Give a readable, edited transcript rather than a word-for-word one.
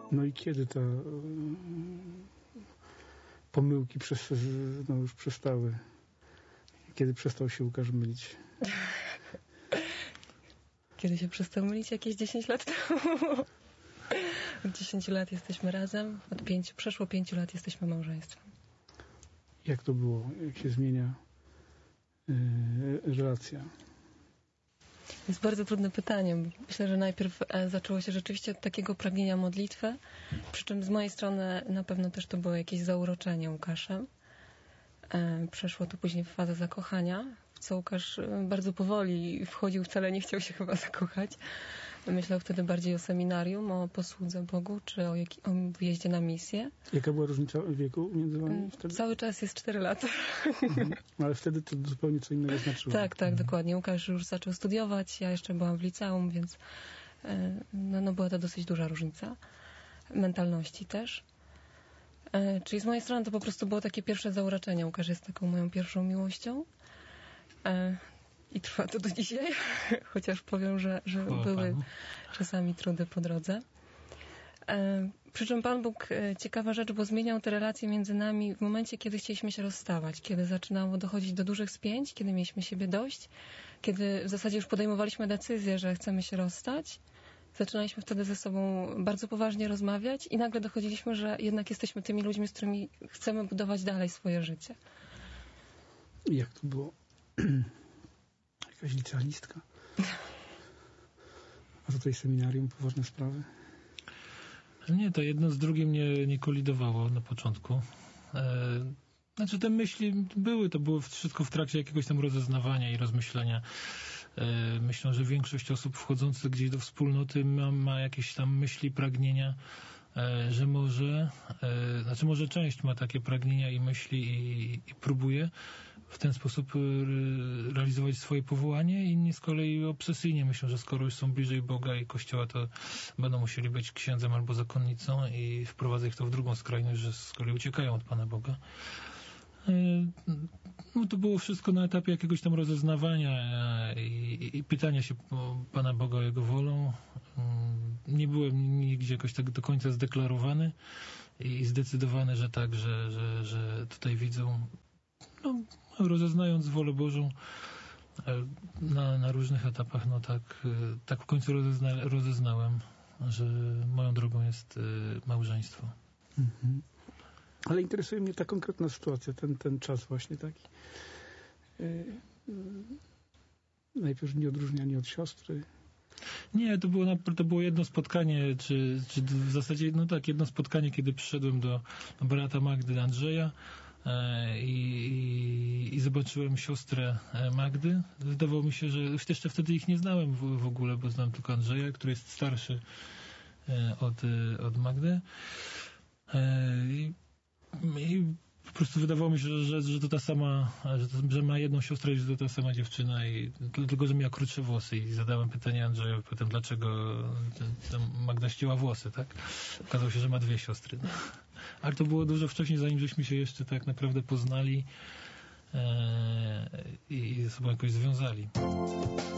No i kiedy te pomyłki już przestały? Kiedy przestał się Łukasz mylić? Kiedy się przestał mylić? Jakieś 10 lat temu. Od 10 lat jesteśmy razem. Przeszło 5 lat jesteśmy małżeństwem. Jak to było? Jak się zmienia relacja? To jest bardzo trudne pytanie. Myślę, że najpierw zaczęło się rzeczywiście od takiego pragnienia modlitwy, przy czym z mojej strony na pewno też to było jakieś zauroczenie Łukaszem. Przeszło to później w fazę zakochania, w co Łukasz bardzo powoli wchodził, wcale nie chciał się chyba zakochać. Myślał wtedy bardziej o seminarium, o posłudze Bogu, czy o wyjeździe na misję. Jaka była różnica wieku między wami wtedy? Cały czas jest 4 lata. Ale wtedy to zupełnie co innego znaczyło. Tak, dokładnie. Łukasz już zaczął studiować, ja jeszcze byłam w liceum, więc była to dosyć duża różnica. Mentalności też. Czyli z mojej strony to po prostu było takie pierwsze zauroczenie. Łukasz jest taką moją pierwszą miłością. I trwa to do dzisiaj, chociaż powiem, że były czasami trudy po drodze. Przy czym Pan Bóg, ciekawa rzecz, bo zmieniał te relacje między nami w momencie, kiedy chcieliśmy się rozstawać, kiedy zaczynało dochodzić do dużych spięć, kiedy mieliśmy siebie dość, kiedy w zasadzie już podejmowaliśmy decyzję, że chcemy się rozstać. Zaczynaliśmy wtedy ze sobą bardzo poważnie rozmawiać i nagle dochodziliśmy, że jednak jesteśmy tymi ludźmi, z którymi chcemy budować dalej swoje życie. I jak to było? Jakaś licealistka? A tutaj seminarium, poważne sprawy? Nie, to jedno z drugim nie kolidowało na początku. Znaczy te myśli to było wszystko w trakcie jakiegoś tam rozeznawania i rozmyślenia. Myślę, że większość osób wchodzących gdzieś do wspólnoty ma jakieś tam myśli, pragnienia, że może część ma takie pragnienia i myśli i próbuje w ten sposób realizować swoje powołanie. Inni z kolei obsesyjnie myślą, że skoro już są bliżej Boga i Kościoła, to będą musieli być księdzem albo zakonnicą i wprowadza ich to w drugą skrajność, że z kolei uciekają od Pana Boga. To było wszystko na etapie jakiegoś tam rozeznawania i pytania się Pana Boga o Jego wolą. Nie byłem nigdzie jakoś tak do końca zdeklarowany i zdecydowany, że tak, że tutaj widzą, rozeznając wolę Bożą na różnych etapach, tak w końcu rozeznałem, że moją drogą jest małżeństwo. Mhm. Ale interesuje mnie ta konkretna sytuacja, ten czas właśnie taki. Najpierw nieodróżnianie od siostry. Nie, to było jedno spotkanie, czy w zasadzie jedno spotkanie, kiedy przyszedłem do brata Magdy Andrzeja i zobaczyłem siostrę Magdy. Wydawało mi się, że jeszcze wtedy ich nie znałem w ogóle, bo znam tylko Andrzeja, który jest starszy od Magdy. I po prostu wydawało mi się, że to ta sama, że ma jedną siostrę i że to ta sama dziewczyna, i tylko, że miała krótsze włosy, i zadałem pytanie Andrzejowi potem, dlaczego Magda ścięła włosy, tak? Okazało się, że ma 2 siostry. Ale to było dużo wcześniej, zanim żeśmy się jeszcze tak naprawdę poznali i ze sobą jakoś związali.